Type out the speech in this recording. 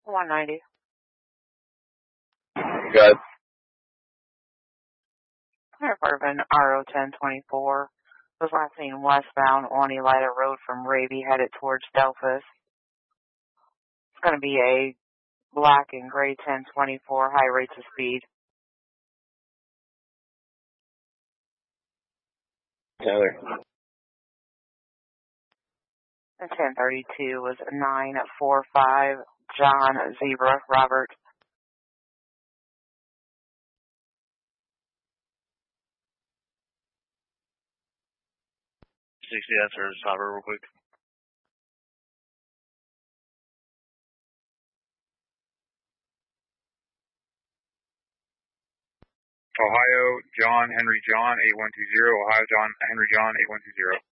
190. Good. Report of an RO-1024 was last seen westbound on Elida Road from Raby, headed towards Delphus. It's going to be a black and gray 1024, high rates of speed. Tyler. The 1032 was 945, John Zebra, Robert. 60 answers, hover real quick. Ohio, John, Henry, John, 8120. Ohio, John, Henry, John, 8120.